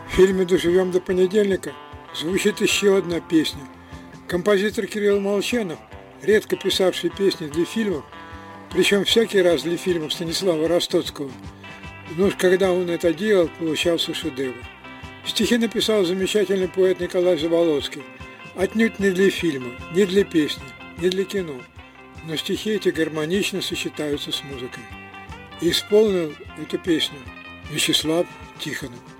В фильме «Доживем до понедельника» звучит еще одна песня. Композитор Кирилл Молчанов, редко писавший песни для фильмов, причем всякий раз для фильмов Станислава Ростоцкого, но когда он это делал, получался шедевр. Стихи написал замечательный поэт Николай Заболоцкий, отнюдь не для фильма, не для песни, не для кино, но стихи эти гармонично сочетаются с музыкой. И исполнил эту песню Вячеслав Тихонов.